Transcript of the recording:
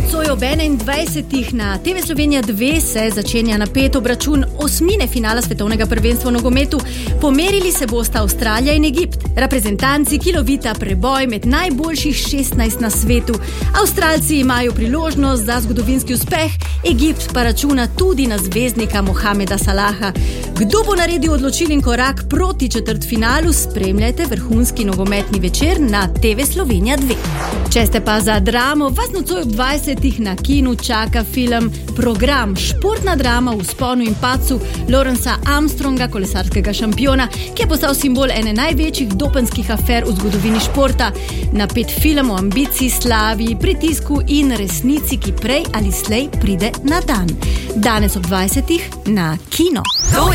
nocoj ob 21. na TV Slovenija 2 se začenja napet obračun osmine finala svetovnega prvenstva v nogometu. Pomerili se bosta Avstralija in Egipt. Reprezentanci, ki lovita preboj med najboljših 16 na svetu. Avstralci imajo priložnost za zgodovinski uspeh, Egipt pa računa tudi na zvezdnika Mohameda Salaha. Kdo bo naredil odločilen korak proti četrtfinalu, spremljajte vrhunski nogometni večer na TV Slovenija 2. Če ste pa za dramo, vas nocoj ob 20. na kinu čaka film Program, športna drama v vzponu in padcu Lawrencea Armstronga, kolesarskega šampiona, ki je postal simbol ene največjih dopenskih afer v zgodovini športa. Napet film o ambiciji, slavi, pritisku in resnici, ki prej ali slej pride na dan. Danes ob 20. na kino. To